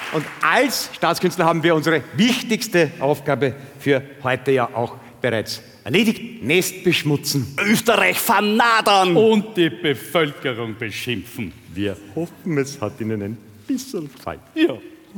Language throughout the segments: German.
Und als Staatskünstler haben wir unsere wichtigste Aufgabe für heute ja auch bereits erledigt. Nest beschmutzen. Österreich vernadern. Und die Bevölkerung beschimpfen. Wir hoffen, es hat Ihnen ein bisschen gefallen. Ja.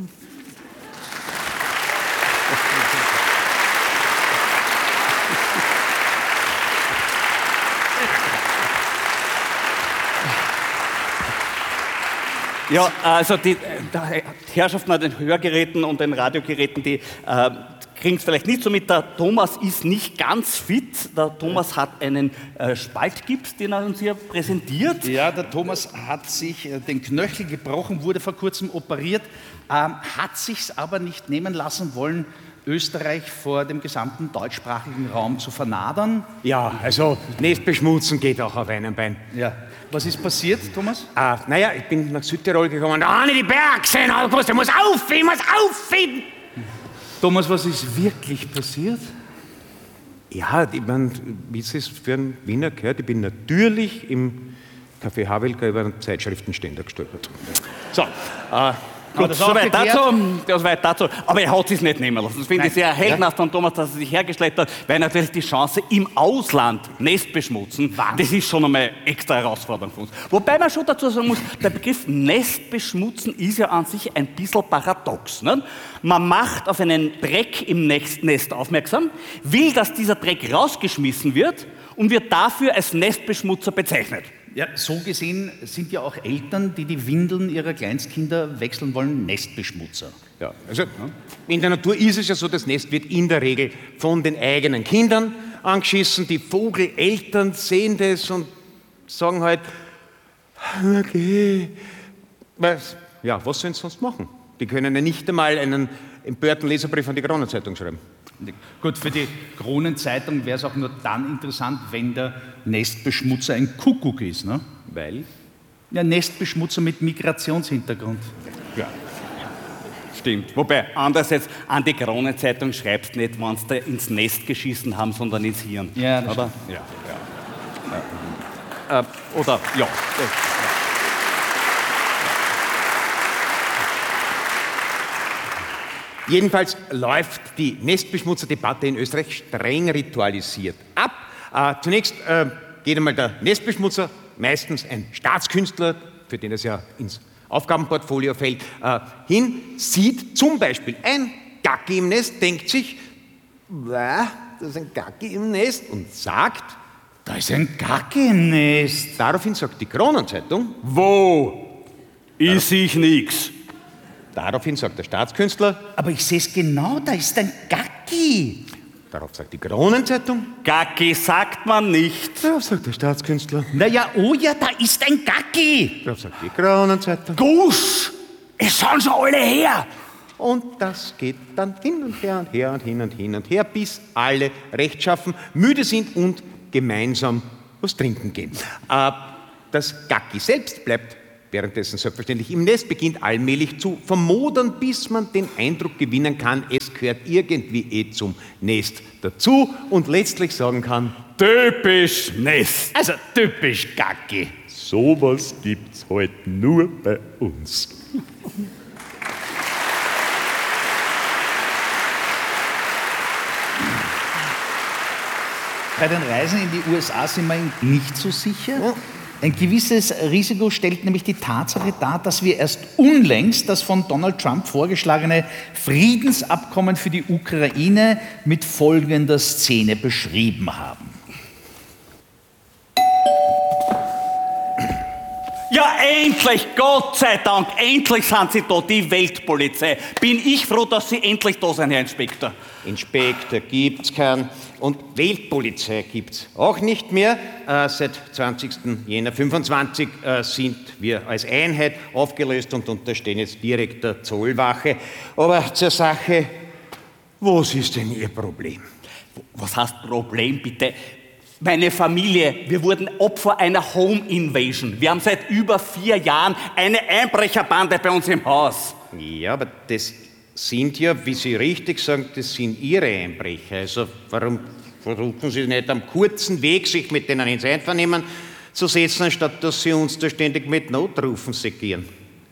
Ja, also die Herrschaften an den Hörgeräten und den Radiogeräten, die kriegen es vielleicht nicht so mit. Der Thomas ist nicht ganz fit. Der Thomas hat einen Spaltgips, den er uns hier präsentiert. Ja, der Thomas hat sich den Knöchel gebrochen, wurde vor kurzem operiert, hat sich's aber nicht nehmen lassen wollen, Österreich vor dem gesamten deutschsprachigen Raum zu vernadern. Ja, also Nest beschmutzen geht auch auf einem Bein. Ja. Was ist passiert, Thomas? Naja, ich bin nach Südtirol gekommen. Da habe ich die Berge gesehen, August, ich muss auffinden. Thomas, was ist wirklich passiert? Ja, ich meine, wie es für einen Wiener gehört, ich bin natürlich im Café Havelka über einen Zeitschriftenständer gestolpert. So, gut, soweit dazu. Aber er hat es nicht nehmen lassen. Das finde ich sehr heldenhaft von Thomas, dass er sich hergeschleppt hat, weil natürlich die Chance im Ausland Nest beschmutzen, das ist schon einmal extra Herausforderung für uns. Wobei man schon dazu sagen muss, der Begriff Nest beschmutzen ist ja an sich ein bisschen paradox. Ne? Man macht auf einen Dreck im Nest aufmerksam, will, dass dieser Dreck rausgeschmissen wird und wird dafür als Nestbeschmutzer bezeichnet. Ja, so gesehen sind ja auch Eltern, die die Windeln ihrer Kleinstkinder wechseln wollen, Nestbeschmutzer. ja, also in der Natur ist es ja so, das Nest wird in der Regel von den eigenen Kindern angeschissen. Die Vogeleltern sehen das und sagen halt, okay, was sollen sie sonst machen? Die können ja nicht einmal einen empörten Leserbrief an die Kronenzeitung schreiben. Gut, für die Kronenzeitung wäre es auch nur dann interessant, wenn der Nestbeschmutzer ein Kuckuck ist, ne? Weil? Ja, Nestbeschmutzer mit Migrationshintergrund. Ja. Stimmt. Wobei, andererseits, an die Kronenzeitung schreibst du nicht, wenn sie da ins Nest geschissen haben, sondern ins Hirn. Ja, das oder? stimmt. Oder, ja. Jedenfalls läuft die Nestbeschmutzerdebatte in Österreich streng ritualisiert ab. Zunächst geht einmal der Nestbeschmutzer, meistens ein Staatskünstler, für den es ja ins Aufgabenportfolio fällt, hin, sieht zum Beispiel ein Gacki im Nest, denkt sich, das ist ein Gacki im Nest und sagt, Da ist ein Gacki im Nest. daraufhin sagt die Kronenzeitung, Wo? Ich sehe nix. daraufhin sagt der Staatskünstler, Aber ich sehe es genau, da ist ein Gacki. darauf sagt die Kronenzeitung, Gacki sagt man nicht. darauf sagt der Staatskünstler, Naja, oh ja, da ist ein Gacki. darauf sagt die Kronenzeitung. Gusch! Es sind schon alle her! Und das geht dann hin und her und her und hin und hin und her, bis alle rechtschaffen, müde sind und gemeinsam was trinken gehen. Das Gacki selbst bleibt währenddessen selbstverständlich im Nest, beginnt allmählich zu vermodern, bis man den Eindruck gewinnen kann, es gehört irgendwie zum Nest dazu und letztlich sagen kann, Typisch Nest. Also typisch Gacki. sowas gibt's halt nur bei uns. Bei den Reisen in die USA sind wir nicht so sicher. Ein gewisses Risiko stellt nämlich die Tatsache dar, dass wir erst unlängst das von Donald Trump vorgeschlagene Friedensabkommen für die Ukraine mit folgender Szene beschrieben haben. Ja, endlich, Gott sei Dank, endlich sind Sie da, die Weltpolizei. Bin ich froh, dass Sie endlich da sind, Herr Inspektor. Inspektor gibt's keinen und Weltpolizei gibt's auch nicht mehr. Seit 20. Jänner 25 sind wir als Einheit aufgelöst und unterstehen jetzt direkt der Zollwache. Aber zur Sache, was ist denn Ihr Problem? Was heißt Problem, bitte? Meine Familie, wir wurden Opfer einer Home Invasion. Wir haben seit über 4 Jahren eine Einbrecherbande bei uns im Haus. Ja, aber das sind ja, wie Sie richtig sagen, das sind Ihre Einbrecher. Also warum versuchen Sie nicht am kurzen Weg, sich mit denen ins Einvernehmen zu setzen, anstatt dass Sie uns da ständig mit Notrufen segieren?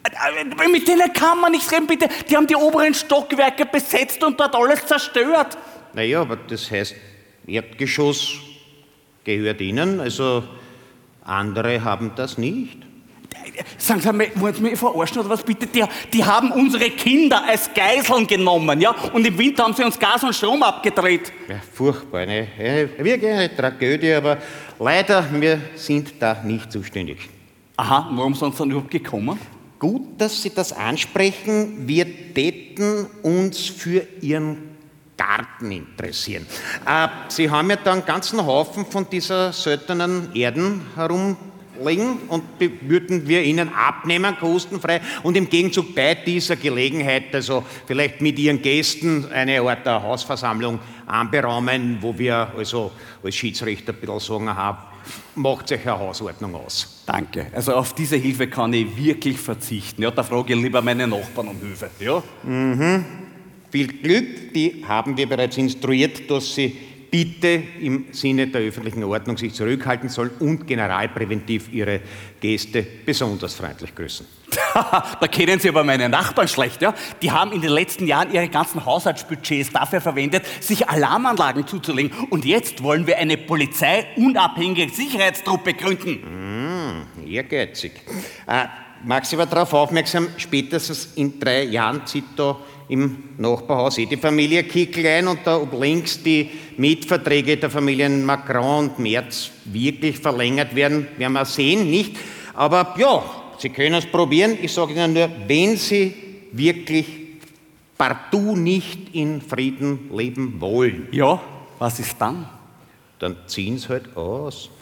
Mit denen kann man nicht reden, bitte. Die haben die oberen Stockwerke besetzt und dort alles zerstört. Naja, aber das heißt, Erdgeschoss gehört Ihnen, also andere haben das nicht. Sagen Sie mal, wollen Sie mich verarschen oder was bitte? Die haben unsere Kinder als Geiseln genommen, ja? Und im Winter haben sie uns Gas und Strom abgedreht. Ja, furchtbar, wirklich eine Tragödie, aber leider, wir sind da nicht zuständig. Aha, warum sind Sie dann überhaupt gekommen? Gut, dass Sie das ansprechen. Wir täten uns für Ihren Garten interessieren. Sie haben ja da einen ganzen Haufen von dieser seltenen Erden herumliegen und die würden wir Ihnen abnehmen, kostenfrei, und im Gegenzug bei dieser Gelegenheit, also vielleicht mit Ihren Gästen, eine Art der Hausversammlung anberaumen, wo wir also als Schiedsrichter ein bisschen sagen, aha, macht sich eine Hausordnung aus. Danke. Also auf diese Hilfe kann ich wirklich verzichten. Ja, da frage ich lieber meine Nachbarn um Hilfe. Ja? Viel Glück, die haben wir bereits instruiert, dass sie bitte im Sinne der öffentlichen Ordnung sich zurückhalten sollen und generalpräventiv ihre Gäste besonders freundlich grüßen. Da kennen Sie aber meine Nachbarn schlecht, ja? Die haben in den letzten Jahren ihre ganzen Haushaltsbudgets dafür verwendet, sich Alarmanlagen zuzulegen. Und jetzt wollen wir eine polizeiunabhängige Sicherheitstruppe gründen. Ehrgeizig. Mag Sie aber darauf aufmerksam, spätestens in 3 Jahren zieht da im Nachbarhaus die Familie Kickl ein und da ob links die Mietverträge der Familien Macron und Merz wirklich verlängert werden, werden wir sehen, nicht? Aber ja, Sie können es probieren. Ich sage Ihnen nur, wenn Sie wirklich partout nicht in Frieden leben wollen, Ja, was ist dann? dann ziehen Sie halt aus.